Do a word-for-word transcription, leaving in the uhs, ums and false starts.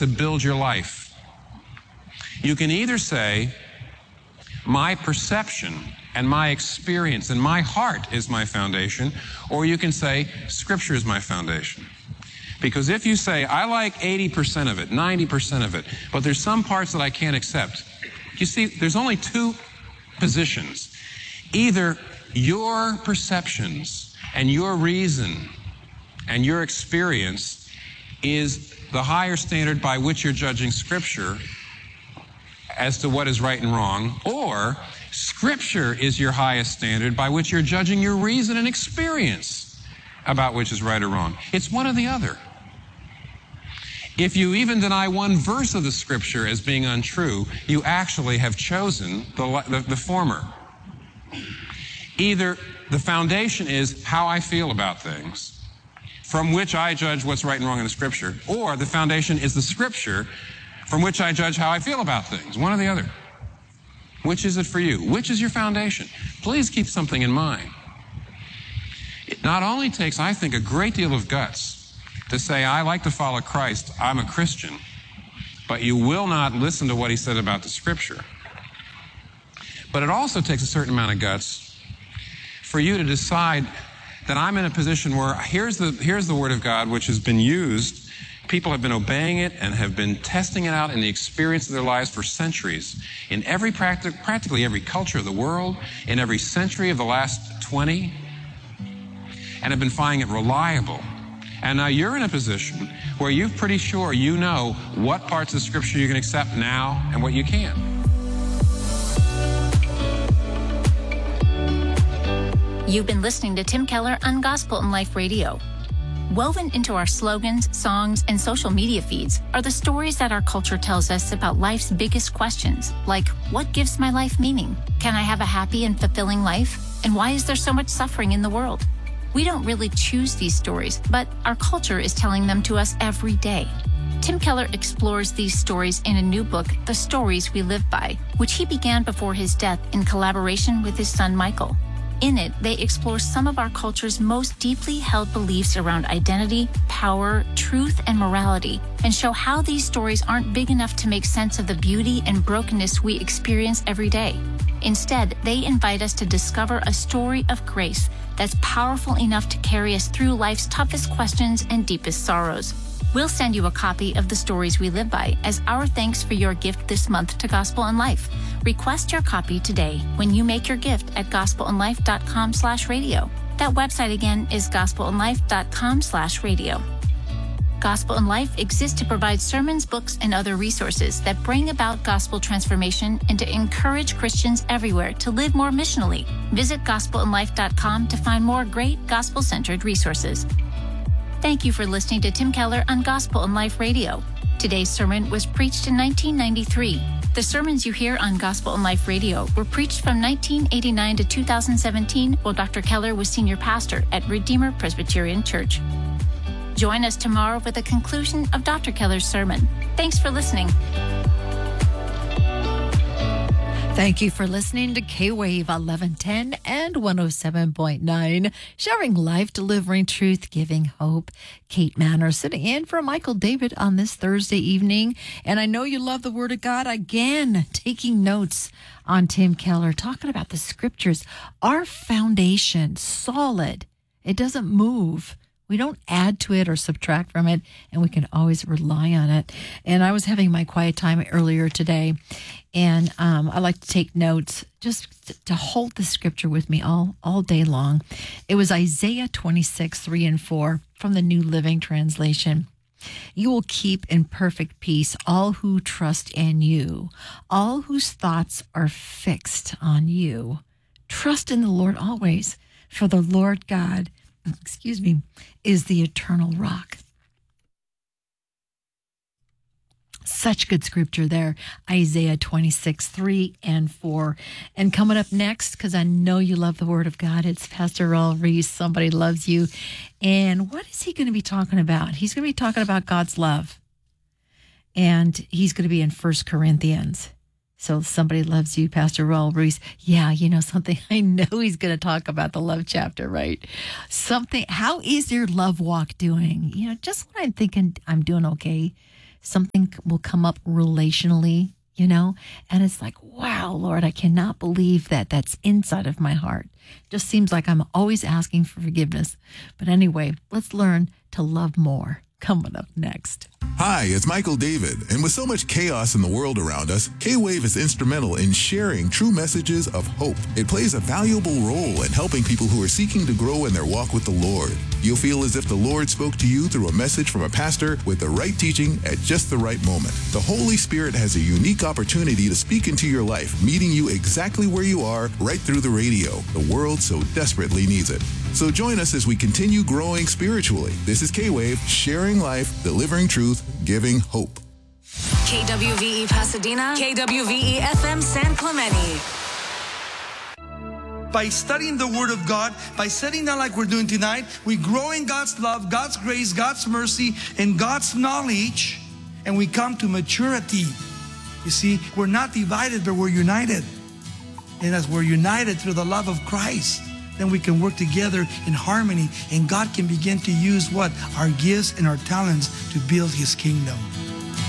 to build your life. You can either say, my perception and my experience and my heart is my foundation, or you can say, Scripture is my foundation. Because if you say, I like eighty percent of it, ninety percent of it, but there's some parts that I can't accept, you see, there's only two positions. Either your perceptions and your reason and your experience is the higher standard by which you're judging Scripture as to what is right and wrong, or Scripture is your highest standard by which you're judging your reason and experience about which is right or wrong. It's one or the other. If you even deny one verse of the Scripture as being untrue, you actually have chosen the, the, the former. Either the foundation is how I feel about things, from which I judge what's right and wrong in the Scripture, or the foundation is the Scripture, from which I judge how I feel about things. One or the other. Which is it for you? Which is your foundation? Please keep something in mind. It not only takes, I think, a great deal of guts to say, I like to follow Christ, I'm a Christian, but you will not listen to what he said about the Scripture. But it also takes a certain amount of guts for you to decide that I'm in a position where here's the, here's the Word of God which has been used. People have been obeying it and have been testing it out in the experience of their lives for centuries. In every practic- practically every culture of the world, in every century of the last twenty, and have been finding it reliable. And now you're in a position where you're pretty sure you know what parts of Scripture you can accept now and what you can't. You've been listening to Tim Keller on Gospel in Life Radio. Woven into our slogans, songs, and social media feeds are the stories that our culture tells us about life's biggest questions, like what gives my life meaning? Can I have a happy and fulfilling life? And why is there so much suffering in the world? We don't really choose these stories, but our culture is telling them to us every day. Tim Keller explores these stories in a new book, The Stories We Live By, which he began before his death in collaboration with his son Michael. In it, they explore some of our culture's most deeply held beliefs around identity, power, truth, and morality, and show how these stories aren't big enough to make sense of the beauty and brokenness we experience every day. Instead, they invite us to discover a story of grace that's powerful enough to carry us through life's toughest questions and deepest sorrows. We'll send you a copy of The Stories We Live By as our thanks for your gift this month to Gospel in Life. Request your copy today when you make your gift at gospelinlife.com slash radio. That website again is gospelinlife.com slash radio. Gospel in Life exists to provide sermons, books, and other resources that bring about gospel transformation and to encourage Christians everywhere to live more missionally. Visit gospel in life dot com to find more great gospel-centered resources. Thank you for listening to Tim Keller on Gospel in Life Radio. Today's sermon was preached in nineteen ninety-three. The sermons you hear on Gospel in Life Radio were preached from nineteen eighty-nine to two thousand seventeen while Doctor Keller was senior pastor at Redeemer Presbyterian Church. Join us tomorrow for the conclusion of Doctor Keller's sermon. Thanks for listening. Thank you for listening to K-Wave eleven ten and one oh seven point nine, sharing life, delivering truth, giving hope. Kate Manor sitting in for Michael David on this Thursday evening. And I know you love the Word of God. Again, taking notes on Tim Keller, talking about the Scriptures. Our foundation, solid. It doesn't move. We don't add to it or subtract from it, and we can always rely on it. And I was having my quiet time earlier today, and um, I like to take notes just to hold the Scripture with me all, all day long. It was Isaiah twenty-six, three and four from the New Living Translation. You will keep in perfect peace all who trust in you, all whose thoughts are fixed on you. Trust in the Lord always, for the Lord God excuse me, is the eternal rock. Such good scripture there, Isaiah twenty-six, three and four. And coming up next, because I know you love the Word of God, it's Pastor Raul Reese, Somebody Loves You. And what is he going to be talking about? He's going to be talking about God's love. And he's going to be in First Corinthians. So Somebody Loves You, Pastor Raul Reese. Yeah, you know something, I know he's going to talk about the love chapter, right? Something, how is your love walk doing? You know, just when I'm thinking I'm doing okay, something will come up relationally, you know, and it's like, wow, Lord, I cannot believe that that's inside of my heart. Just seems like I'm always asking for forgiveness. But anyway, let's learn to love more. Coming up next. Hi, it's Michael David, and with so much chaos in the world around us, K-Wave is instrumental in sharing true messages of hope. It plays a valuable role in helping people who are seeking to grow in their walk with the Lord. You'll feel as if the Lord spoke to you through a message from a pastor with the right teaching at just the right moment. The Holy Spirit has a unique opportunity to speak into your life, meeting you exactly where you are, right through the radio. The world so desperately needs it. So join us as we continue growing spiritually. This is K-Wave, sharing life, delivering truth, giving hope. K W V E Pasadena, K W V E F M San Clemente. By studying the Word of God, by sitting down like we're doing tonight, we grow in God's love, God's grace, God's mercy, and God's knowledge, and we come to maturity. You see, we're not divided, but we're united. And as we're united through the love of Christ, then we can work together in harmony, and God can begin to use what? Our gifts and our talents to build His kingdom.